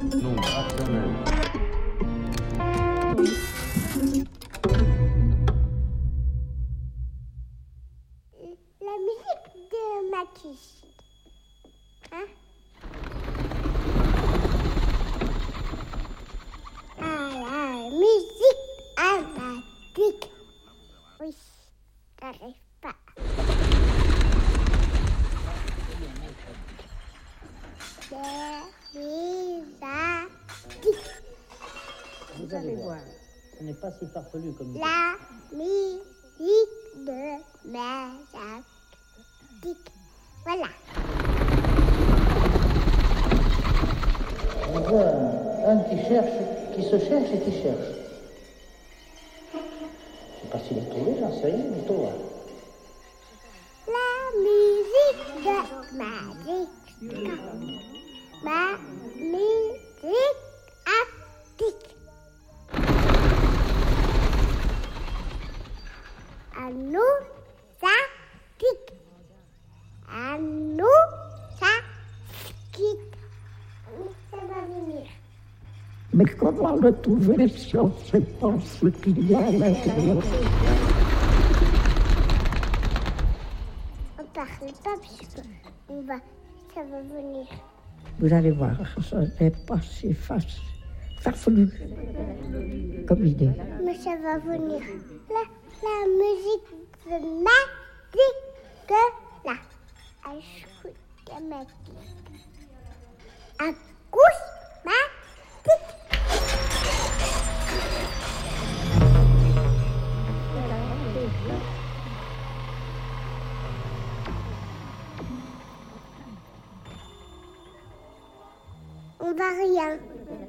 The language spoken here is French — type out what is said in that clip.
Nombre rationnel. La musique de Mathis. Hein? Ah, la musique aromatique. Oui, j'arrive pas. Vous allez voir, ce n'est pas si farfelu comme vous. La musique de Mazatique. Voilà. On voit un qui cherche, qui se cherche et qui cherche. Je ne sais pas s'il est trouvé, j'en sais rien, mais toi. La musique de Mazatique. Ma musique aptique. À nous, ça tique. À nous, ça quitte. Ça va venir. Mais comment le trouver si on ne sait pas ce qu'il y a à l'intérieur? On parle pas puisque ça va venir. Vous allez voir, ce n'est pas si facile. Farfelu comme idée. Mais ça va venir. La musique de Mazatique, là. Acousmatique. On va rien.